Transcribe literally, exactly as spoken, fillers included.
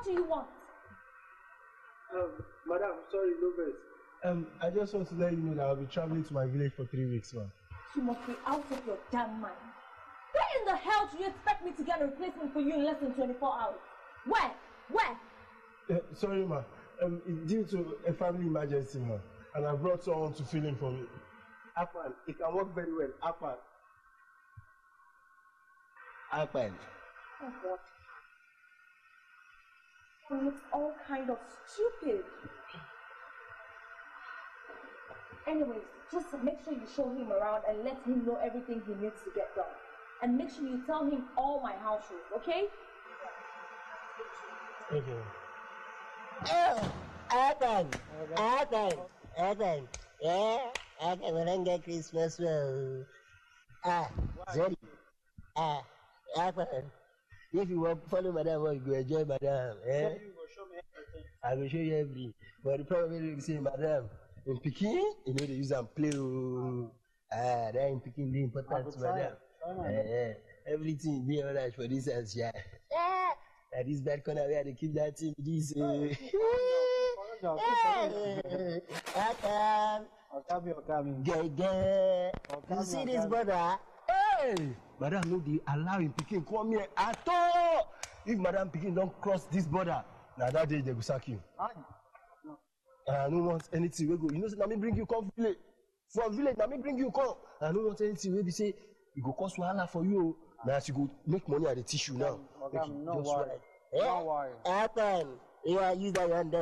do you want? Um, madam, sorry, no verse. Um, I just want to let you know that I'll be traveling to my village for three weeks, man. You must be out of your damn mind. Where in the hell do you expect me to get a replacement for you in less than twenty-four hours? Where? Where? Uh, sorry, ma. Um, it's due to a family emergency, ma. And I brought someone to fill in for me. Akpan, he can work very well. Akpan. Akpan. Oh, God. Well, it's all kind of stupid. Anyways, just make sure you show him around and let him know everything he needs to get done. And make sure you tell him all my house rules, okay? Okay. Oh, Akpan. Akpan. Akpan. Yeah, Akpan, we don't get Christmas well. Ah, sorry. Ah, Akpan. If you want to follow madam, you go enjoy madam. Eh? You go show me everything. I will show you everything. But the problem is, say, madam, in Peking, you know, they use and play. Ah, that in Peking, the important, madam. Eh, everything, be all right for this house, yeah. Yeah. That is bad corner where they keep that thing, this. Akpan. Okabi, Okabi. Gege. You see this brother? Hey! Madam, no, they allow him Peking come here at all. If Madam Peking don't cross this border, now that day they will sack you. Aye. I don't want anything. We go. You know, let me bring you come village. From village, let me bring you come. I don't want anything. We be say, you go cost wahala for you. Now you go make money at the tissue now. Okay, no just worry. right. Eh? No worry. Akpan. You are use that one.